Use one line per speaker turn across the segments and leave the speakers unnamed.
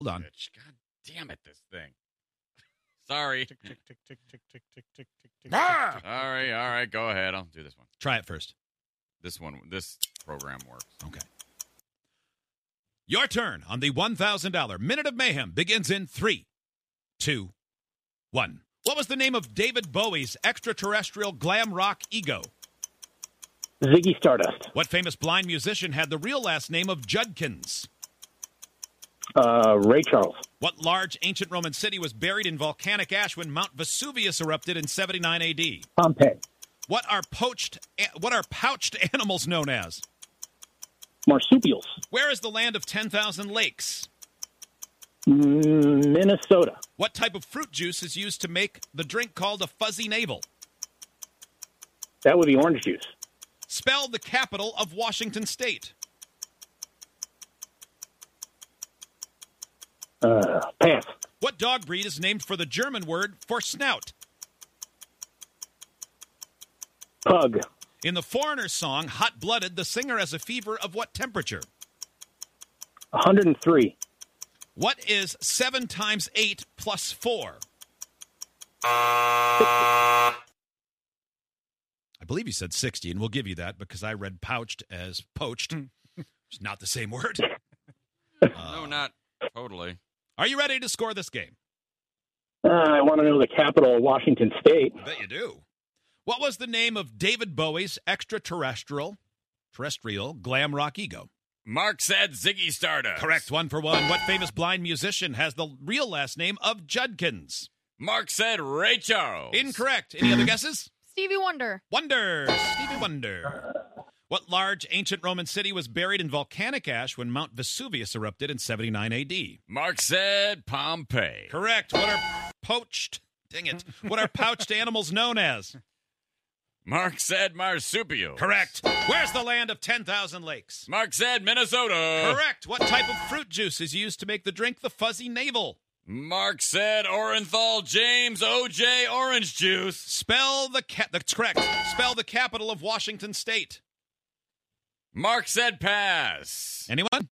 Hold on.
God damn it, this thing. Sorry.
Tick, tick, tick, tick, tick, tick, tick, tick, tick, tick,
All
tick, tick,
right. Go ahead. I'll do this one.
Try it first.
This program works.
Okay. Your turn on the $1,000 Minute of Mayhem begins in 3, 2, 1. What was the name of David Bowie's extraterrestrial glam rock ego?
Ziggy Stardust.
What famous blind musician had the real last name of Judkins?
Ray Charles.
What large ancient Roman city was buried in volcanic ash when Mount Vesuvius erupted in 79 A.D.?
Pompeii.
What are pouched animals known as?
Marsupials.
Where is the land of 10,000 lakes?
Minnesota.
What type of fruit juice is used to make the drink called a fuzzy navel?
That would be orange juice.
Spell the capital of Washington State.
Pass.
What dog breed is named for the German word for snout?
Pug.
In the Foreigner's song, Hot Blooded, the singer has a fever of what temperature?
103.
What is 7 times 8 plus 4? I believe you said 60, and we'll give you that because I read pouched as poached. It's not the same word.
No, not totally.
Are you ready to score this game?
I want to know the capital of Washington State.
I bet you do. What was the name of David Bowie's terrestrial glam rock ego?
Mark said Ziggy Stardust.
Correct, 1 for 1. What famous blind musician has the real last name of Judkins?
Mark said Ray Charles.
Incorrect. Any other guesses?
Stevie Wonder.
Stevie Wonder. What large ancient Roman city was buried in volcanic ash when Mount Vesuvius erupted in 79 A.D.?
Mark said Pompeii.
Correct. What are pouched animals known as?
Mark said marsupial.
Correct. Where's the land of 10,000 lakes?
Mark said Minnesota.
Correct. What type of fruit juice is used to make the drink the fuzzy navel?
Mark said Orenthal James O.J. orange juice.
That's correct. Spell the capital of Washington State.
Mark said pass.
Anyone?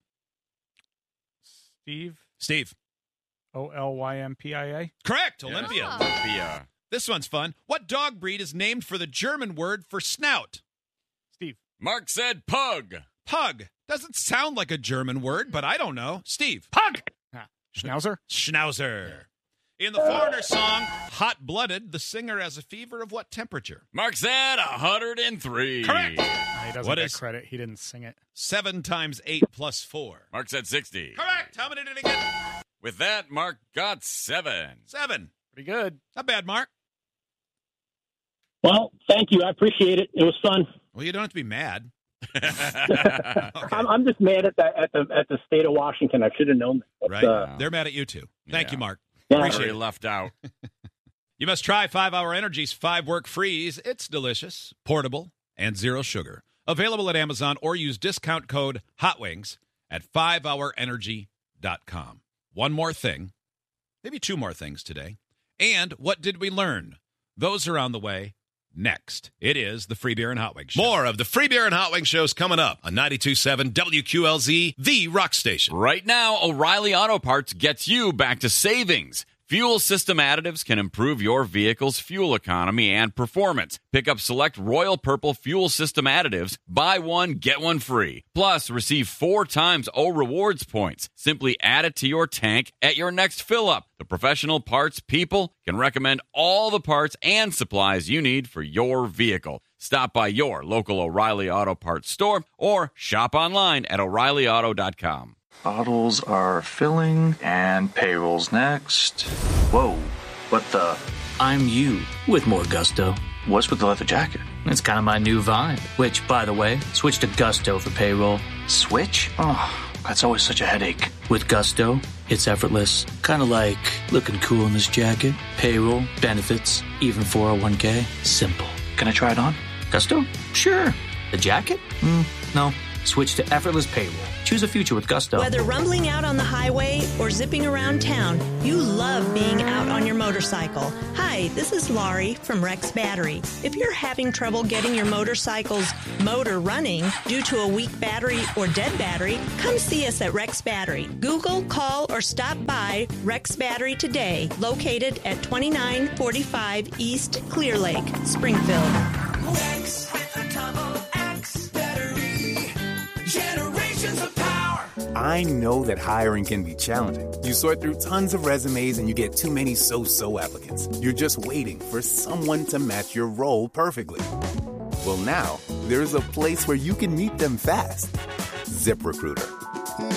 Steve.
Olympia.
Correct.
Yes.
Olympia.
Olympia.
This one's fun. What dog breed is named for the German word for snout?
Steve.
Mark said pug.
Pug. Doesn't sound like a German word, but I don't know. Steve.
Pug. Schnauzer.
Schnauzer. In the Foreigner song, Hot Blooded, the singer has a fever of what temperature?
Mark said 103.
Correct.
He doesn't
What
get
is-
credit. He didn't sing it.
7 times 8 plus 4.
Mark said 60.
Correct. How many did he get?
With that, Mark got 7.
7.
Pretty good.
Not bad, Mark.
Well, thank you. I appreciate it. It was fun.
Well, you don't have to be mad. Okay.
I'm just mad at the state of Washington. I should have known that.
Right? They're mad at you, too. Thank
Yeah.
you, Mark.
Yeah.
Appreciate
Very
it.
left out.
You must try 5-Hour Energy's 5-Work Freeze. It's delicious, portable, and zero sugar. Available at Amazon or use discount code HOTWINGS at 5hourenergy.com. One more thing, maybe 2 more things today. And what did we learn? Those are on the way next. It is the Free Beer and Hot Wings Show.
More of the Free Beer and Hot Wings shows coming up on 92.7 WQLZ, the rock station.
Right now, O'Reilly Auto Parts gets you back to savings. Fuel system additives can improve your vehicle's fuel economy and performance. Pick up select Royal Purple fuel system additives. Buy one, get one free. Plus, receive 4 times O Rewards points. Simply add it to your tank at your next fill-up. The professional parts people can recommend all the parts and supplies you need for your vehicle. Stop by your local O'Reilly Auto Parts store or shop online at O'ReillyAuto.com.
Bottles are filling, and payroll's next. Whoa, what the?
I'm you with more gusto.
What's with the leather jacket?
It's kind of my new vibe. Which, by the way, switch to Gusto for payroll.
Switch? Oh, that's always such a headache.
With Gusto, it's effortless. Kind of like looking cool in this jacket. Payroll, benefits, even 401k. Simple.
Can I try it on?
Gusto? Sure. The jacket?
No.
Switch to effortless payroll. Choose a future with Gusto.
Whether rumbling out on the highway or zipping around town, you love being out on your motorcycle. Hi, this is Laurie from Rex Battery. If you're having trouble getting your motorcycle's motor running due to a weak battery or dead battery, come see us at Rex Battery. Google, call, or stop by Rex Battery today, located at 2945 East Clear Lake, Springfield.
Rex with a double X battery. Generations of power.
I know that hiring can be challenging. You sort through tons of resumes and you get too many so-so applicants. You're just waiting for someone to match your role perfectly. Well, now, there's a place where you can meet them fast. ZipRecruiter.